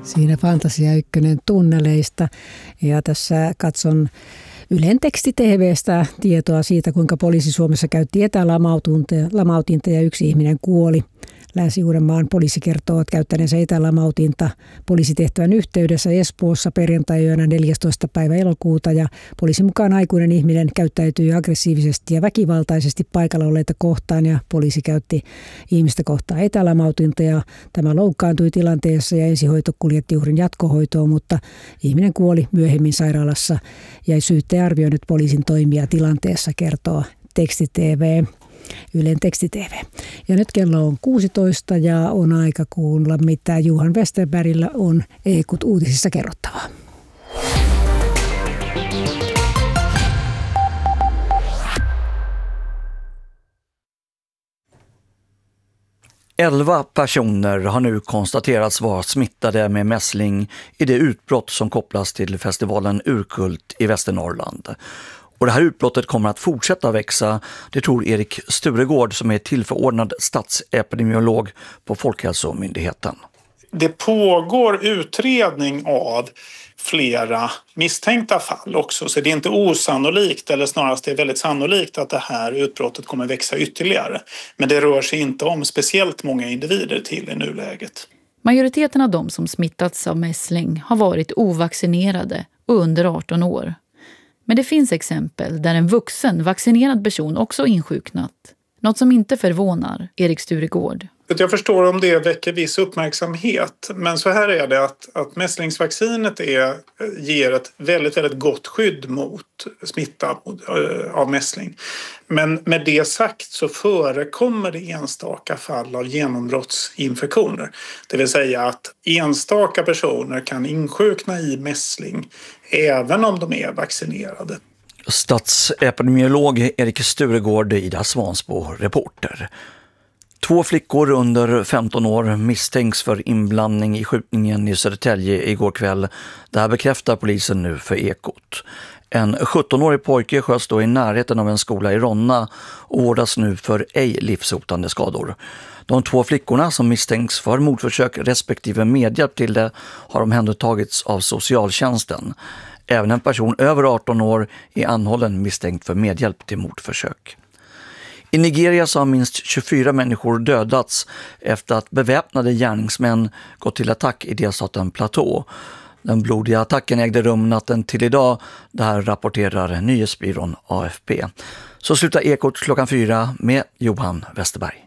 Siinä Fantasia Ykkönen tunneleista ja tässä katson Ylen teksti-TV:stä tietoa siitä, kuinka poliisi Suomessa käytti etälamautinta ja yksi ihminen kuoli. Länsi-Uudenmaan poliisi kertoo käyttäneensä etälamautinta poliisitehtävän yhteydessä Espoossa perjantai-yönä 14. päivä elokuuta ja poliisin mukaan aikuinen ihminen käyttäytyi aggressiivisesti ja väkivaltaisesti paikalla olleita kohtaan ja poliisi käytti ihmistä kohtaan etälamautinta ja tämä loukkaantui tilanteessa ja ensihoito kuljetti uhrin jatkohoitoon, mutta ihminen kuoli myöhemmin sairaalassa ja syyttäjä arvioi nyt poliisin toimia tilanteessa, kertoo teksti-TV. Ylen teksti-TV. Ja nyt kello on 16 ja on aika kuulla, mitä Johan Westerbergillä on Ekut uutisissa kerrottavaa. Elva personer har nu konstaterats vara smittade med mässling i det utbrott som kopplas till festivalen Urkult i Västernorrland. Och det här utbrottet kommer att fortsätta växa, det tror Erik Sturegård som är tillförordnad statsepidemiolog på Folkhälsomyndigheten. Det pågår utredning av flera misstänkta fall också, så det är inte osannolikt, eller snarast det är väldigt sannolikt att det här utbrottet kommer växa ytterligare. Men det rör sig inte om speciellt många individer till i nuläget. Majoriteten av de som smittats av mässling har varit ovaccinerade och under 18 år. Men det finns exempel där en vuxen vaccinerad person också insjuknat. Något som inte förvånar Erik Sturegård. Jag förstår om det väcker viss uppmärksamhet, men så här är det att mässlingsvaccinet ger ett väldigt, väldigt gott skydd mot smitta av mässling. Men med det sagt så förekommer det enstaka fall av genombrottsinfektioner. Det vill säga att enstaka personer kan insjukna i mässling även om de är vaccinerade. Statsepidemiolog Erik Sturegård, Ida Svansbo, reporter. 2 flickor under 15 år misstänks för inblandning i skjutningen i Södertälje igår kväll. Det här bekräftar polisen nu för Ekot. En 17-årig pojke sköts då i närheten av en skola i Ronna och vårdas nu för ej livshotande skador. De 2 flickorna som misstänks för mordförsök respektive medhjälp till det har omhändertagits av socialtjänsten. Även en person över 18 år är anhållen misstänkt för medhjälp till mordförsök. I Nigeria så har minst 24 människor dödats efter att beväpnade gärningsmän gått till attack i delstaten Plateau. Den blodiga attacken ägde rum natten till idag, det här rapporterar nyhetsbyrån AFP. Så slutar Ekot klockan 4 med Johan Westerberg.